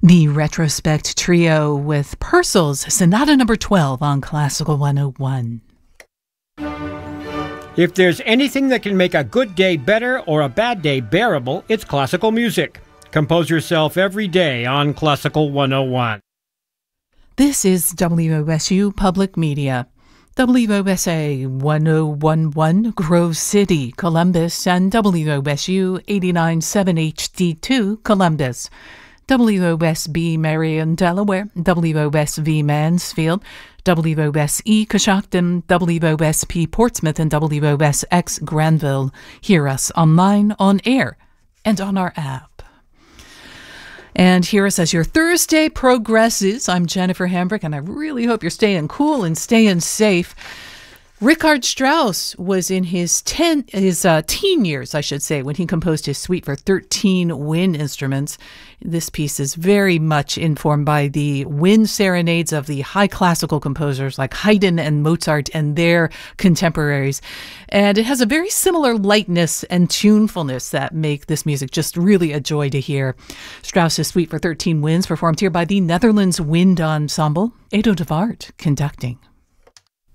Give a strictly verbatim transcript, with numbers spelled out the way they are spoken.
The Retrospect Trio with Purcell's Sonata Number twelve on Classical one oh one. If there's anything that can make a good day better or a bad day bearable, it's classical music. Compose yourself every day on Classical one oh one. This is W O S U Public Media. W O S A one oh one point one Grove City, Columbus, and W O S U eighty-nine point seven H D two, Columbus. W O S B Marion, Delaware, W O S V Mansfield, W O S E Coshocton, W O S P Portsmouth, and W O S X Granville. Hear us online, on air, and on our app. And hear us as your Thursday progresses. I'm Jennifer Hambrick, and I really hope you're staying cool and staying safe. Richard Strauss was in his ten, his uh, teen years, I should say, when he composed his suite for thirteen wind instruments. This piece is very much informed by the wind serenades of the high classical composers like Haydn and Mozart and their contemporaries. And it has a very similar lightness and tunefulness that make this music just really a joy to hear. Strauss's suite for thirteen winds performed here by the Netherlands Wind Ensemble. Edo de Waard conducting.